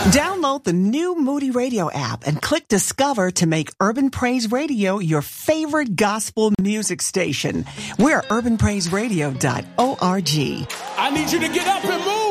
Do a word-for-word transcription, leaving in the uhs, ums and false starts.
Download the new Moody Radio app and click Discover to make Urban Praise Radio your favorite gospel music station. We're urban praise radio dot org. I need you to get up and move.